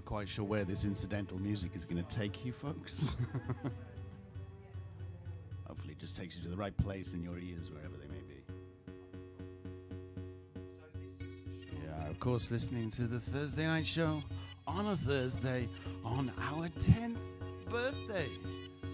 not quite sure where this incidental music is going to take you, folks. Hopefully it just takes you to the right place in your ears, wherever they may be. You are, of course, listening to the Thursday Night Show on a Thursday on our 10th birthday.